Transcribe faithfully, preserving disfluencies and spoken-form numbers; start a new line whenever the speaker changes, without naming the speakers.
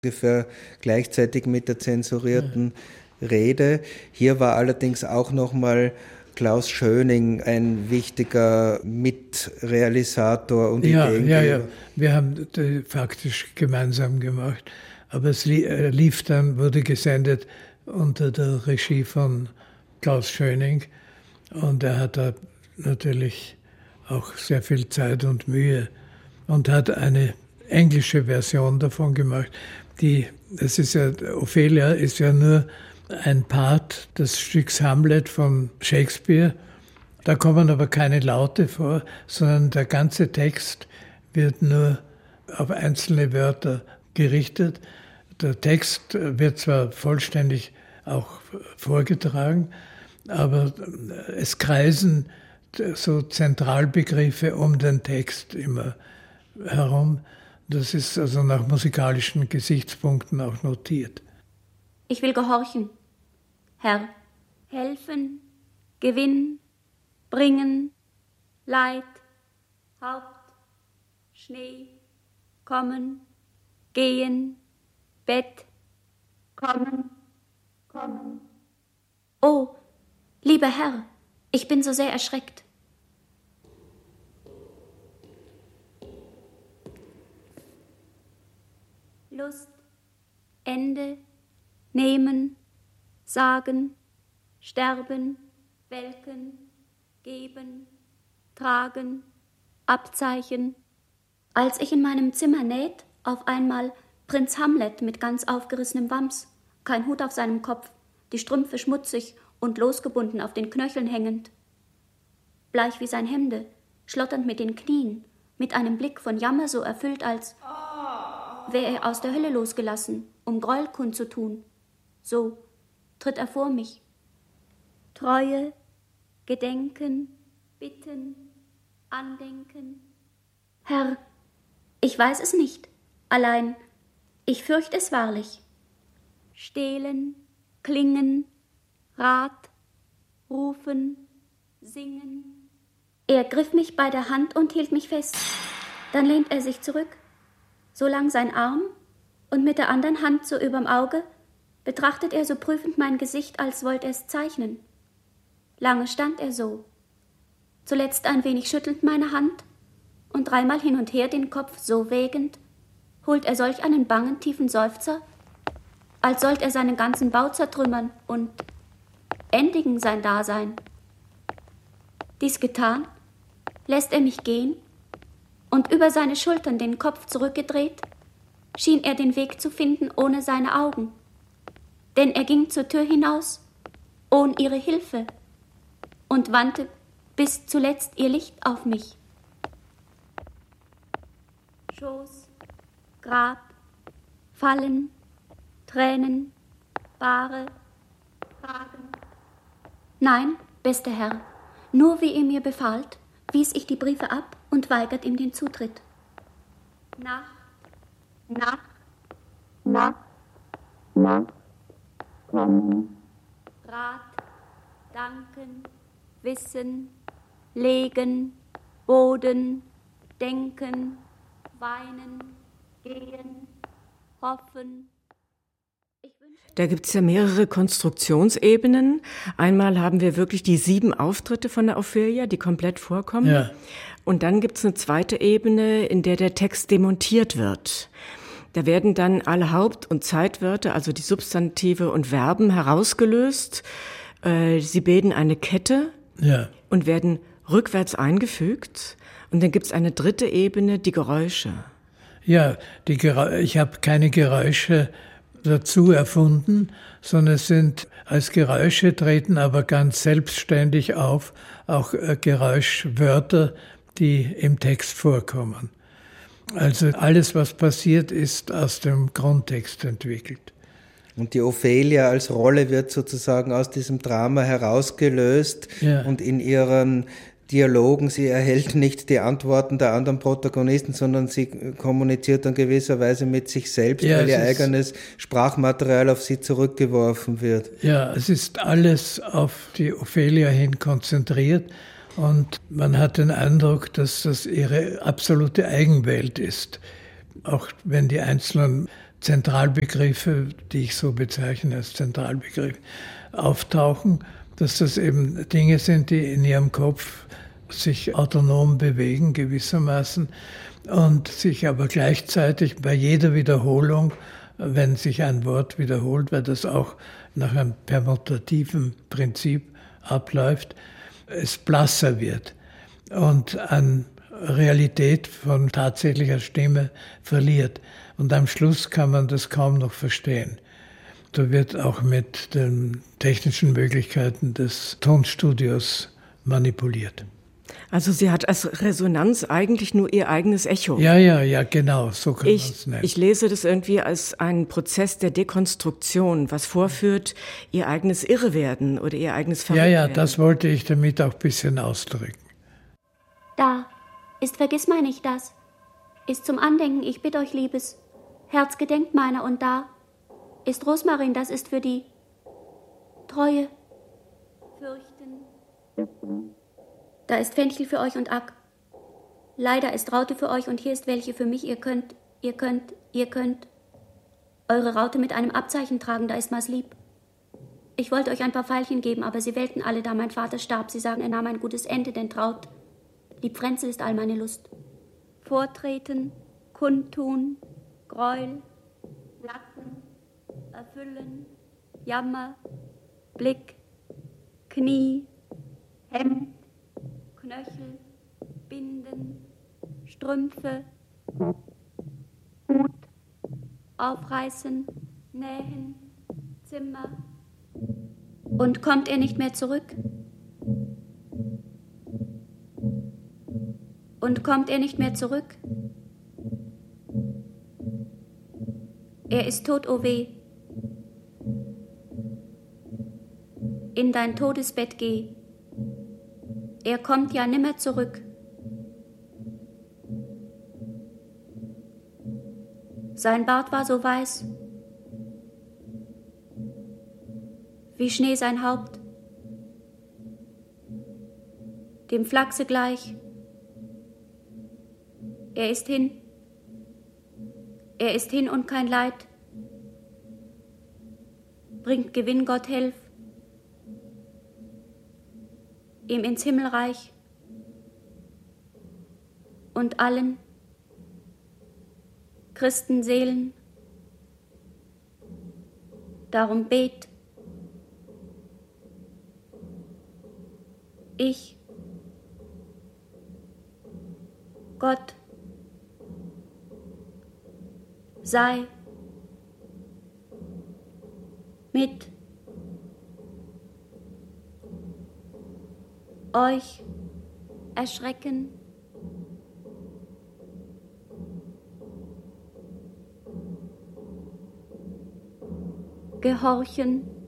ungefähr gleichzeitig mit der zensurierten ja. Rede. Hier war allerdings auch nochmal Klaus Schöning ein wichtiger Mitrealisator und
ja,
Ideengeber.
Ja, ja, wir haben das faktisch gemeinsam gemacht. Aber es lief dann, wurde gesendet unter der Regie von Klaus Schöning. Und er hat da natürlich auch sehr viel Zeit und Mühe und hat eine englische Version davon gemacht. Die, das ist ja, Ophelia ist ja nur ein Part des Stücks Hamlet von Shakespeare. Da kommen aber keine Laute vor, sondern der ganze Text wird nur auf einzelne Wörter gerichtet. Der Text wird zwar vollständig auch vorgetragen, aber es kreisen so Zentralbegriffe um den Text immer herum. Das ist also nach musikalischen Gesichtspunkten auch notiert.
Ich will gehorchen, Herr. Helfen, Gewinn, bringen, Leid, Haupt, Schnee, kommen, gehen, Bett, kommen, kommen. Oh, lieber Herr, ich bin so sehr erschreckt. Lust, Ende, nehmen, sagen, sterben, welken, geben, tragen, Abzeichen. Als ich in meinem Zimmer näht, auf einmal Prinz Hamlet mit ganz aufgerissenem Wams, kein Hut auf seinem Kopf, die Strümpfe schmutzig und losgebunden auf den Knöcheln hängend. Bleich wie sein Hemde, schlotternd mit den Knien, mit einem Blick von Jammer so erfüllt, als wäre er aus der Hölle losgelassen, um Gräuel kundzutun. So tritt er vor mich. Treue, Gedenken, Bitten, Andenken. Herr, ich weiß es nicht, allein ich fürcht es wahrlich. Stehlen, klingen, Rat, rufen, singen. Er griff mich bei der Hand und hielt mich fest. Dann lehnt er sich zurück, so lang sein Arm, und mit der anderen Hand so überm Auge betrachtet er so prüfend mein Gesicht, als wollte er es zeichnen. Lange stand er so, zuletzt ein wenig schüttelnd meine Hand und dreimal hin und her den Kopf so wägend, holt er solch einen bangen, tiefen Seufzer, als sollte er seinen ganzen Bau zertrümmern und endigen sein Dasein. Dies getan, lässt er mich gehen, und über seine Schultern den Kopf zurückgedreht, schien er den Weg zu finden ohne seine Augen. Denn er ging zur Tür hinaus, ohne ihre Hilfe, und wandte bis zuletzt ihr Licht auf mich. Schoß, Grab, Fallen, Tränen, Bahre, Fragen. Nein, bester Herr, nur wie ihr mir befahlt, wies ich die Briefe ab und weigert ihm den Zutritt. Nach, nach, nach, nach, kommen. Rat, danken, wissen, legen, Boden, denken, weinen, gehen, hoffen.
Da gibt es ja mehrere Konstruktionsebenen. Einmal haben wir wirklich die sieben Auftritte von der Ophelia, die komplett vorkommen. Ja. Und dann gibt es eine zweite Ebene, in der der Text demontiert wird. Da werden dann alle Haupt- und Zeitwörter, also die Substantive und Verben, herausgelöst. Sie bilden eine Kette ja. und werden rückwärts eingefügt. Und dann gibt es eine dritte Ebene, die Geräusche.
Ja, die Gerä- ich habe keine Geräusche dazu erfunden, sondern es sind als Geräusche treten aber ganz selbstständig auf, auch äh, Geräuschwörter, die im Text vorkommen. Also alles, was passiert, ist aus dem Grundtext entwickelt.
Und die Ophelia als Rolle wird sozusagen aus diesem Drama herausgelöst ja. und in ihren Dialogen, sie erhält nicht die Antworten der anderen Protagonisten, sondern sie kommuniziert dann gewisserweise mit sich selbst, ja, weil ihr eigenes Sprachmaterial auf sie zurückgeworfen wird.
Ja, es ist alles auf die Ophelia hin konzentriert und man hat den Eindruck, dass das ihre absolute Eigenwelt ist. Auch wenn die einzelnen Zentralbegriffe, die ich so bezeichne als Zentralbegriff, auftauchen, dass das eben Dinge sind, die in ihrem Kopf sich autonom bewegen gewissermaßen und sich aber gleichzeitig bei jeder Wiederholung, wenn sich ein Wort wiederholt, weil das auch nach einem permutativen Prinzip abläuft, es blasser wird und an Realität von tatsächlicher Stimme verliert. Und am Schluss kann man das kaum noch verstehen. Da wird auch mit den technischen Möglichkeiten des Tonstudios manipuliert.
Also sie hat als Resonanz eigentlich nur ihr eigenes Echo.
Ja, ja, ja, genau, so kann man es nennen.
Ich lese das irgendwie als einen Prozess der Dekonstruktion, was vorführt, ihr eigenes Irrewerden oder ihr eigenes Verrücktwerden.
Ja, ja, das wollte ich damit auch ein bisschen ausdrücken.
Da ist Vergissmeinnicht das, ist zum Andenken, ich bitte euch, Liebes, Herz gedenkt meiner, und da ist Rosmarin, das ist für die Treue, Fürchten. Da ist Fenchel für euch und Ack. Leider ist Raute für euch und hier ist welche für mich. Ihr könnt, ihr könnt, ihr könnt eure Raute mit einem Abzeichen tragen, da ist Maslieb. Ich wollte euch ein paar Veilchen geben, aber sie wählten alle, da mein Vater starb. Sie sagen, er nahm ein gutes Ende, denn traut, lieb Frenzel ist all meine Lust. Vortreten, kundtun, Gräuel, Lacken, erfüllen, Jammer, Blick, Knie, Hemd, Knöchel, Binden, Strümpfe, Hut, aufreißen, nähen, Zimmer. Und kommt er nicht mehr zurück? Und kommt er nicht mehr zurück? Er ist tot, o weh. In dein Todesbett geh. Er kommt ja nimmer zurück. Sein Bart war so weiß, wie Schnee sein Haupt, dem Flachse gleich. Er ist hin, er ist hin und kein Leid, bringt Gewinn, Gott helf, ihm ins Himmelreich und allen Christenseelen. Darum bet. Ich, Gott, sei mit euch erschrecken, gehorchen,